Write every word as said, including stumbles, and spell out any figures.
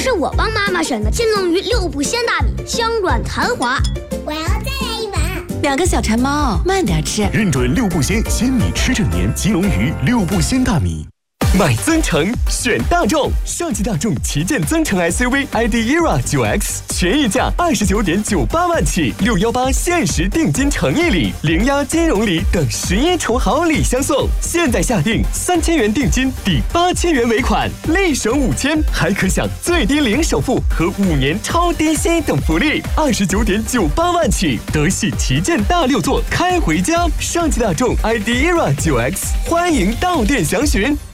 是我帮妈妈选的金龙鱼六步鲜大米，香软弹滑。 我要再来一碗。 两个小馋猫，慢点吃。 认准六步鲜，鲜米吃整年。金龙鱼六步鲜大米。 买增程选大众，上汽大众旗舰增程 S U V I D E R A 九 X 全溢价二十九点九八万起，六一八限时定金诚意礼、零押金融礼等十一重好礼相送。现在下定三千元定金抵八千元尾款，立省五千，还可享最低零首付和五年超低息等福利。二十九点九八万起，德系旗舰大六座开回家。上汽大众 I D E R A 九 X 欢迎到店详询。